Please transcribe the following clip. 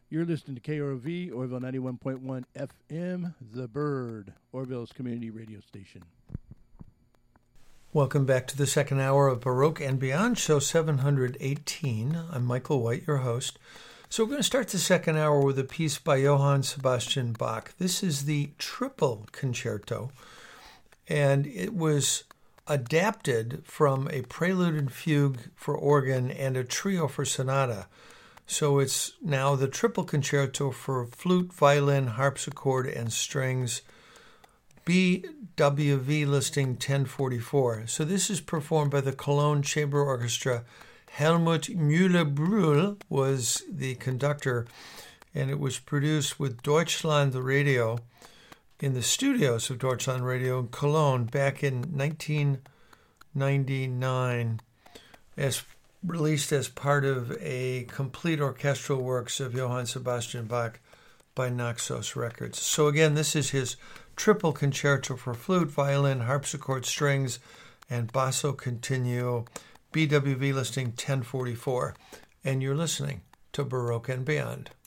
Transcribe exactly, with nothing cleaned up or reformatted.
You're listening to K O R V, Orville ninety-one point one F M, The Bird, Orville's community radio station. Welcome back to the second hour of Baroque and Beyond, show seven hundred eighteen. I'm Michael White, your host. So we're going to start the second hour with a piece by Johann Sebastian Bach. This is the Triple Concerto, and it was adapted from a prelude and fugue for organ and a trio for sonata. So it's now the Triple Concerto for flute, violin, harpsichord, and strings, B W V listing ten forty-four. So this is performed by the Cologne Chamber Orchestra. Helmut Müller-Brühl was the conductor, and it was produced with Deutschland Radio in the studios of Deutschland Radio in Cologne back in nineteen ninety-nine, as released as part of a complete orchestral works of Johann Sebastian Bach by Naxos Records. So again, this is his Triple Concerto for flute, violin, harpsichord, strings, and basso continuo, B W V listing ten forty-four. And you're listening to Baroque and Beyond.